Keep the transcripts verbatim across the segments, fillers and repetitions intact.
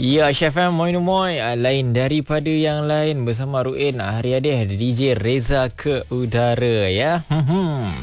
Ya, Chef M, Moin Moin. Uh, lain daripada yang lain bersama Ruin. Uh, hari ada D J Reza ke udara ya. Hmm.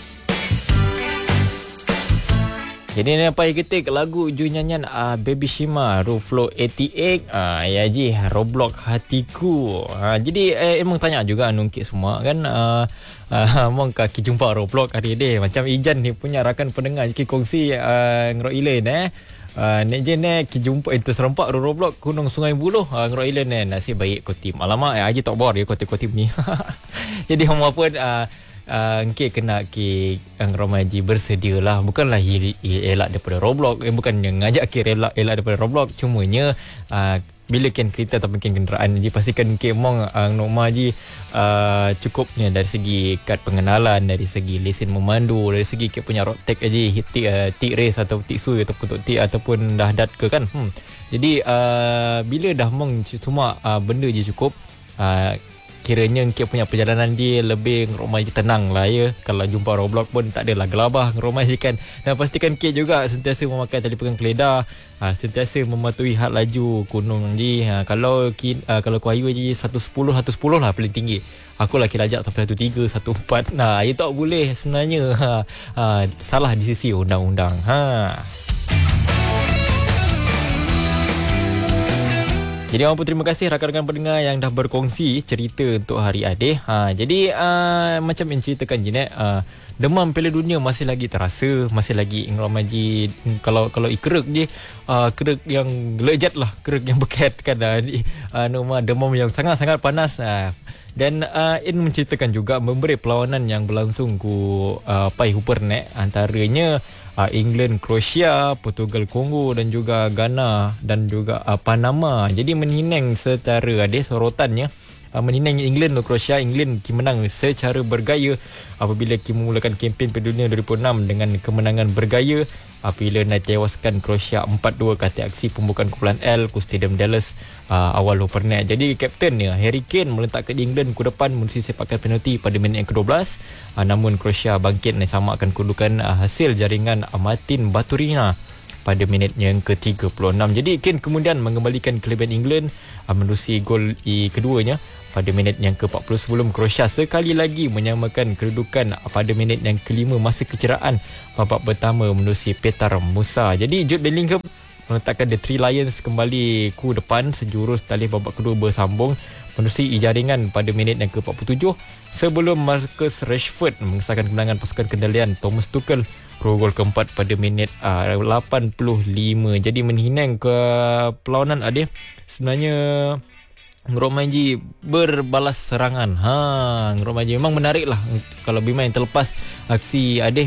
Jadi ni apa yang ketik lagu ju nyanyian uh, Baby Shima Ruflo lapan puluh lapan uh, ya ji Roblox hatiku. Uh, jadi eh, emang tanya juga nungkit semua kan uh, uh, mong kaki jumpa Roblox hari ni macam Ijan ni punya rakan pendengar ki kongsi uh, ngro ilen eh. Uh, nek je nek ki jumpa itu serempak Roblox Gunung Sungai Buloh uh, ngro ilen eh nasib baik ko tim. Alamak eh, aja tak bor dia ko tim ni. Jadi hamba pun uh, Uh, Engke kena ki ang Romaji bersedialah, bukanlah elak daripada Roblox, eh, bukan yang ngajak ki elak elak daripada Roblox, cumanya uh, bila ken kereta atau mungkin kenderaan ji pastikan engke mong ang uh, Romaji uh, cukupnya dari segi kad pengenalan, dari segi lesen memandu, dari segi ki punya road tag aja tik uh, tik race atau tik sui ataupun untuk tik ataupun dah dat ke kan. Hmm. Jadi uh, bila dah mong semua uh, benda je cukup, uh, kiranya engkau punya perjalanan dia lebih ngeromai je tenang lah ya. Kalau jumpa Roblox pun tak adalah gelabah ngeromai je kan. Dan pastikan engkau juga sentiasa memakai tali pegang keledar, ha, sentiasa mematuhi had laju gunung je. Ha, kalau ki, ha, kalau ku highway je seratus sepuluh seratus sepuluh lah paling tinggi. Aku lah kira ajak sampai seratus tiga seratus empat. Nah, itu tak boleh sebenarnya. Ha, ha, salah di sisi undang-undang. Ha. Jadi apa terima kasih rakan-rakan pendengar yang dah berkongsi cerita untuk hari Adeh. Ha, jadi uh, macam yang ceritakan Jeanette, uh, demam Piala Dunia masih lagi terasa, masih lagi Ingromaji. Kalau kalau ikrek je, uh, kerek yang lejat lah, kerek yang bekat kan. Uh, nama demam yang sangat-sangat panas. Uh, dan uh, In menceritakan juga memberi perlawanan yang berlangsung ku uh, Pai Hooper nek, antaranya Uh, England, Croatia, Portugal, Kongo dan juga Ghana dan juga uh, Panama. Jadi meninang secara ada sorotannya, uh, meninang England dan Croatia. England ki menang secara bergaya apabila ki memulakan kempen Piala Dunia dua ribu enam dengan kemenangan bergaya apabila nak tewaskan Croatia empat dua kata aksi pembukaan kumpulan L ku Stadium Dallas uh, awal Hoopernet. Jadi kaptennya Harry Kane meletakkan England ke depan menerusi sepakan penalti pada minit yang ke dua belas. Uh, namun Croatia bangkit dan samakan kedudukan uh, hasil jaringan uh, Martin Baturina pada minit yang ke tiga puluh enam. Jadi Kane kemudian mengembalikan kelebihan England uh, menerusi gol i keduanya pada minit yang ke empat puluh sebelum Croatia sekali lagi menyamakan kedudukan pada minit yang kelima masa kecederaan babak pertama menerusi Petar Musa. Jadi Jude Bellingham meletakkan The Three Lions kembali ku depan sejurus tali babak kedua bersambung menerusi jaringan pada minit yang ke empat puluh tujuh sebelum Marcus Rashford mengesahkan kemenangan pasukan kendalian Thomas Tuchel gol keempat pada minit uh, lapan puluh lima. Jadi menghinang ke perlawanan Adeh sebenarnya Ngromaji berbalas serangan. Ha, Ngromaji memang menarik lah kalau Bima yang terlepas aksi Adeh